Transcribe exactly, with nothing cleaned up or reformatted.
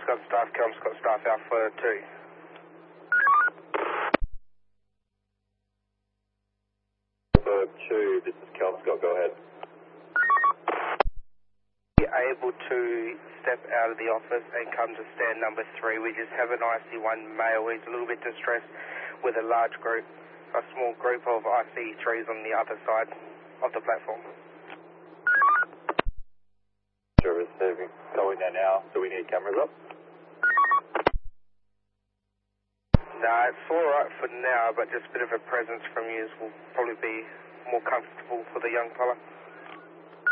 Scott staff, Kelm Scott staff, Alpha two. Alpha two, this is Kelm Scott, go ahead. Able to step out of the office and come to stand number three. We just have an I C one male. He's a little bit distressed with a large group, a small group of I C threes on the other side of the platform. Service saving, going there now, so we need cameras up. No, it's alright for now, but just a bit of a presence from you will probably be more comfortable for the young fella.